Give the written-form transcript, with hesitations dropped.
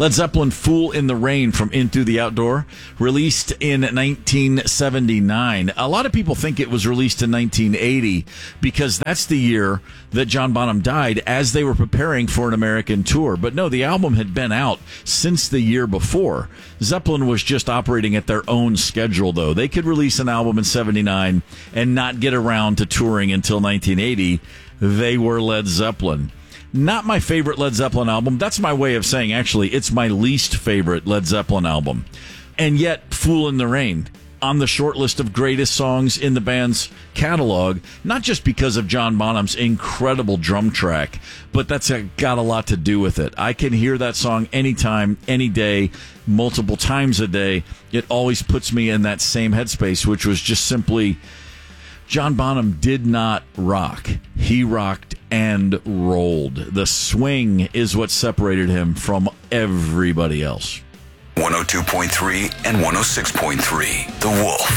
Led Zeppelin, Fool in the Rain from In Through the Outdoor, released in 1979. A lot of people think it was released in 1980 because that's the year that John Bonham died as they were preparing for an American tour. But no, the album had been out since the year before. Zeppelin was just operating at their own schedule, though. They could release an album in 79 and not get around to touring until 1980. They were Led Zeppelin. Not my favorite Led Zeppelin album. That's my way of saying, actually, it's my least favorite Led Zeppelin album. And yet, Fool in the Rain, on the short list of greatest songs in the band's catalog, not just because of John Bonham's incredible drum track, but that's got a lot to do with it. I can hear that song anytime, any day, multiple times a day. It always puts me in that same headspace, which was just simply, John Bonham did not rock. He rocked and rolled. The swing is what separated him from everybody else. 102.3 and 106.3, The Wolf.